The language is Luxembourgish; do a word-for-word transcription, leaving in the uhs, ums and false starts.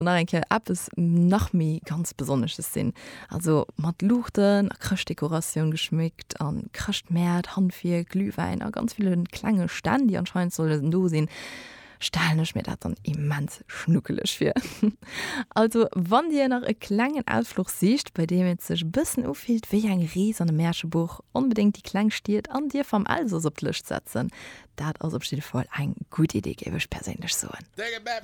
enke App es nach mi ganz besonderes sinn. Also mat Luchten, a Kraschdekoration geschmückt, an Krachtmäert, Handvier, Glühwein, a ganz viele klange Stand, die anscheinend sollen do sinn. Stellench mir dat dann immens schnuckelig fir. Also wann Dir nach e klengen Ausflug sicht, bei dem et sech bisssen ufielt wie eng riesene Märschebuch, unbedingt die Klang stiert an Dir vom Also op Licht setzen. Dat as op jeden Fall eng gut Idee gewech persönlich so.